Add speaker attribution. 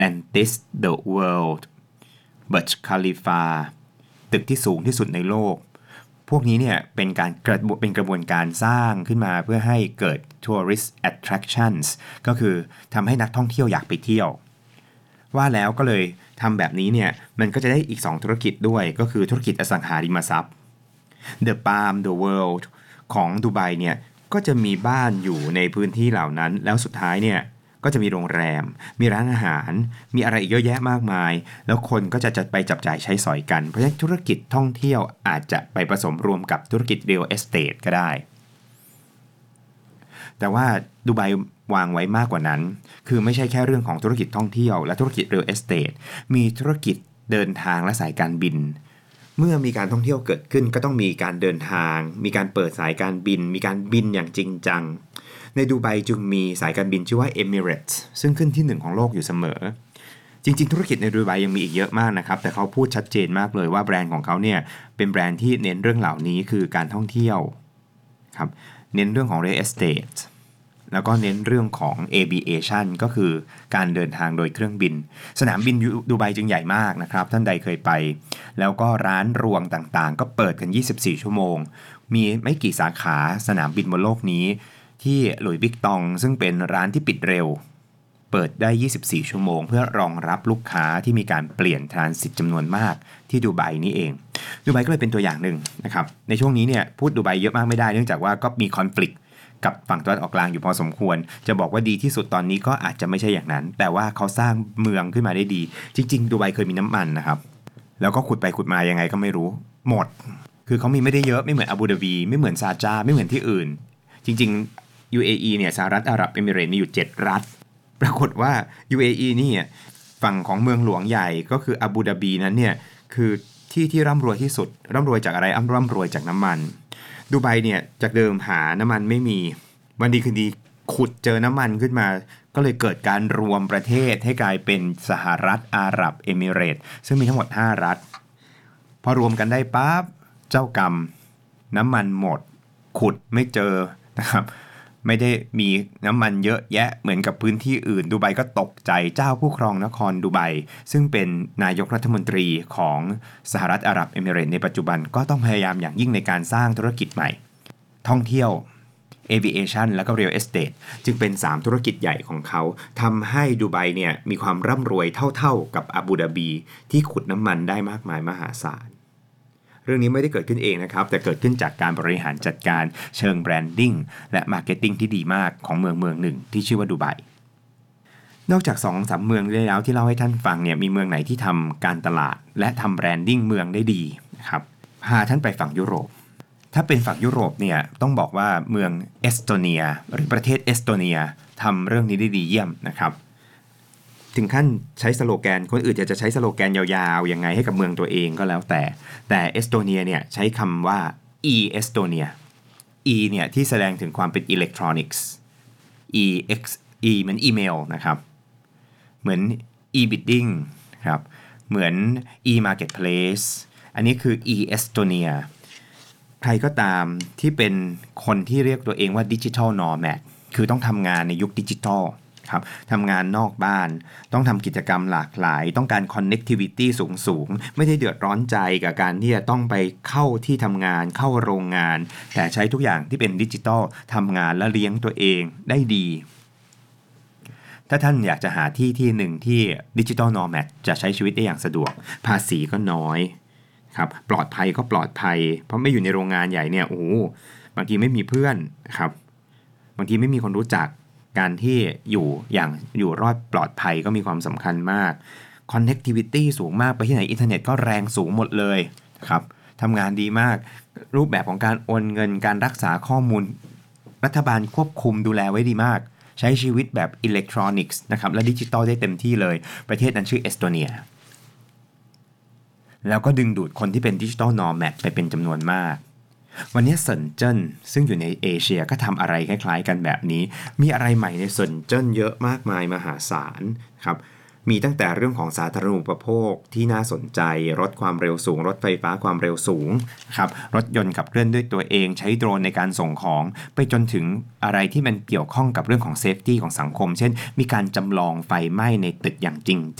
Speaker 1: Atlantis The World Burj Khalifa ตึกที่สูงที่สุดในโลกพวกนี้เนี่ยเป็นกระบวนการสร้างขึ้นมาเพื่อให้เกิด tourist attractions ก็คือทำให้นักท่องเที่ยวอยากไปเที่ยวว่าแล้วก็เลยทำแบบนี้เนี่ยมันก็จะได้อีก2ธุรกิจด้วยก็คือธุรกิจอสังหาริมทรัพย์ The Palm The World ของดูไบเนี่ยก็จะมีบ้านอยู่ในพื้นที่เหล่านั้นแล้วสุดท้ายเนี่ยก็จะมีโรงแรมมีร้านอาหารมีอะไรอีกเยอะแยะมากมายแล้วคนก็จะไปจับจ่ายใช้สอยกันเพราะฉะนั้นธุรกิจท่องเที่ยวอาจจะไปผสมรวมกับธุรกิจ real estate ก็ได้แต่ว่าดูไบวางไว้มากกว่านั้นคือไม่ใช่แค่เรื่องของธุรกิจท่องเที่ยวและธุรกิจ real estate มีธุรกิจเดินทางและสายการบินเมื่อมีการท่องเที่ยวเกิดขึ้นก็ต้องมีการเดินทางมีการเปิดสายการบินมีการบินอย่างจริงจังในดูไบจึงมีสายการบินชื่อว่า Emirates ซึ่งขึ้นที่1ของโลกอยู่เสมอจริงๆธุรกิจในดูไบยังมีอีกเยอะมากนะครับแต่เขาพูดชัดเจนมากเลยว่าแบรนด์ของเขาเนี่ยเป็นแบรนด์ที่เน้นเรื่องเหล่านี้คือการท่องเที่ยวครับเน้นเรื่องของ real estate แล้วก็เน้นเรื่องของ aviation ก็คือการเดินทางโดยเครื่องบินสนามบินดูไบจึงใหญ่มากนะครับท่านใดเคยไปแล้วก็ร้านรวงต่างๆก็เปิดกัน24ชั่วโมงมีไม่กี่สาขาสนามบินบนโลกนี้ที่หลุยส์วิกตองซึ่งเป็นร้านที่ปิดเร็วเปิดได้24ชั่วโมงเพื่อรองรับลูกค้าที่มีการเปลี่ยนทรานสิตจำนวนมากที่ดูไบนี่เองดูไบก็เลยเป็นตัวอย่างหนึ่งนะครับในช่วงนี้เนี่ยพูดดูไบเยอะมากไม่ได้เนื่องจากว่าก็มีคอนฟลิกต์กับฝั่งตะวันออกกลางอยู่พอสมควรจะบอกว่าดีที่สุดตอนนี้ก็อาจจะไม่ใช่อย่างนั้นแต่ว่าเขาสร้างเมืองขึ้นมาได้ดีจริงๆดูไบเคยมีน้ำมันนะครับแล้วก็ขุดไปขุดมายังไงก็ไม่รู้หมดคือเขามีไม่ได้เยอะไม่เหมือนอาบูดาบีไม่เหมือนซาจาไม่เหมือนที่อื่นจริงๆ UAE เนี่ยสหรัฐอาหรับเอมิเรตส์มีอยู่7รัฐปรากฏว่า UAE นี่ฝั่งของเมืองหลวงใหญ่ก็คืออาบูดาบีนั้นเนี่ยคือที่ร่ำรวยที่สุดร่ำรวยจากอะไรร่ำรวยจากน้ำมันดูไบเนี่ยจากเดิมหาน้ำมันไม่มีวันดีคืนดีขุดเจอน้ำมันขึ้นมาก็เลยเกิดการรวมประเทศให้กลายเป็นสหรัฐอาหรับเอมิเรตส์ซึ่งมีทั้งหมด5รัฐพอรวมกันได้ปั๊บเจ้ากรรมน้ำมันหมดขุดไม่เจอนะครับไม่ได้มีน้ำมันเยอะแยะเหมือนกับพื้นที่อื่นดูไบก็ตกใจเจ้าผู้ครองนครดูไบซึ่งเป็นนายกรัฐมนตรีของสหรัฐอาหรับเอมิเรตส์ในปัจจุบันก็ต้องพยายามอย่างยิ่งในการสร้างธุรกิจใหม่ท่องเที่ยว aviation แล้วก็ real estate จึงเป็น3ธุรกิจใหญ่ของเขาทำให้ดูไบเนี่ยมีความร่ำรวยเท่าๆกับอาบูดาบีที่ขุดน้ำมันได้มากมายมหาศาลเรื่องนี้ไม่ได้เกิดขึ้นเองนะครับแต่เกิดขึ้นจากการบริหารจัดการเชิงแบรนดิ้งและมาร์เก็ตติ้งที่ดีมากของเมืองหนึ่งที่ชื่อว่าดูไบนอกจาก 2-3 เมืองได้แล้วที่เล่าให้ท่านฟังเนี่ยมีเมืองไหนที่ทำการตลาดและทำแบรนดิ้งเมืองได้ดีนะครับพาท่านไปฝั่งยุโรปถ้าเป็นฝั่งยุโรปเนี่ยต้องบอกว่าเมืองเอสโตเนียหรือประเทศเอสโตเนียทำเรื่องนี้ได้ดีเยี่ยมนะครับถึงขั้นใช้สโลแกนคนอื่นจะใช้สโลแกนยาวๆยังไงให้กับเมืองตัวเองก็แล้วแต่เอสโตเนียเนี่ยใช้คำว่า e เอสโตเนีย e เนี่ยที่แสดงถึงความเป็นอิเล็กทรอนิกส์ e เหมือนอีเมลนะครับเหมือน e-bidding ครับเหมือน e-marketplace อันนี้คือ e เอสโตเนียใครก็ตามที่เป็นคนที่เรียกตัวเองว่า Digital Nomad คือต้องทำงานในยุคดิจิทัลครับทำงานนอกบ้านต้องทำกิจกรรมหลากหลายต้องการ connectivity สูงไม่ได้เดือดร้อนใจกับการที่จะต้องไปเข้าที่ทำงานเข้าโรงงานแต่ใช้ทุกอย่างที่เป็นดิจิทัลทำงานและเลี้ยงตัวเองได้ดีถ้าท่านอยากจะหาที่หนึ่งที่ Digital Nomad จะใช้ชีวิตได้อย่างสะดวกภาษีก็น้อยครับปลอดภัยก็ปลอดภัยเพราะไม่อยู่ในโรงงานใหญ่เนี่ยโอ้บางทีไม่มีเพื่อนครับบางทีไม่มีคนรู้จักการที่อยู่รอดปลอดภัยก็มีความสำคัญมาก connectivity สูงมากไปที่ไหนอินเทอร์เน็ตก็แรงสูงหมดเลยครับทำงานดีมากรูปแบบของการโอนเงินการรักษาข้อมูลรัฐบาลควบคุมดูแลไว้ดีมากใช้ชีวิตแบบอิเล็กทรอนิกส์นะครับและดิจิตอลได้เต็มที่เลยประเทศนั้นชื่อเอสโตเนียแล้วก็ดึงดูดคนที่เป็นดิจิตอลนอร์แมดไปเป็นจำนวนมากวันนี้เซินเจิ้นซึ่งอยู่ในเอเชียก็ทำอะไรคล้ายๆกันแบบนี้มีอะไรใหม่ในเซินเจิ้นเยอะมากมายมหาศาลครับมีตั้งแต่เรื่องของสาธารณูปโภคที่น่าสนใจรถความเร็วสูงรถไฟฟ้าความเร็วสูงครับรถยนต์ขับเคลื่อนด้วยตัวเองใช้โดรนในการส่งของไปจนถึงอะไรที่มันเกี่ยวข้องกับเรื่องของเซฟตี้ของสังคมเช่นมีการจำลองไฟไหม้ในตึกอย่างจริง